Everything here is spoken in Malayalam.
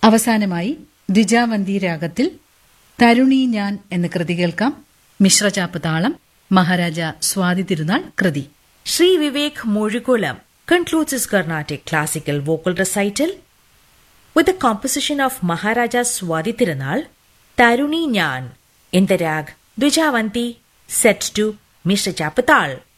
അവസാനമായി ദ്വിജാവന്തി രാഗത്തിൽ തരുണീ ഞാൻ എന്ന കൃതി കേൾക്കാം. മിശ്രചാപ്പ് താളം, മഹാരാജ സ്വാതി തിരുനാൾ കൃതി. Sri Vivek Mozhikulam concludes his Carnatic classical vocal recital with the composition of Maharaja Swadi Tirunal, Taruni Nyan, in the rag Dvijavanti, set to Mishra Chapatal.